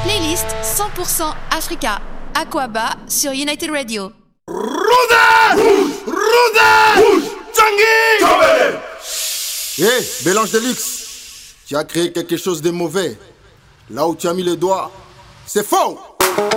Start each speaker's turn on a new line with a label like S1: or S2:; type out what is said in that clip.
S1: Playlist 100% Africa, Aquaba sur United Radio.
S2: Rouge, Tanguy.
S3: Hé, Bélange de luxe, tu as créé quelque chose de mauvais. Là où tu as mis le doigt, c'est faux.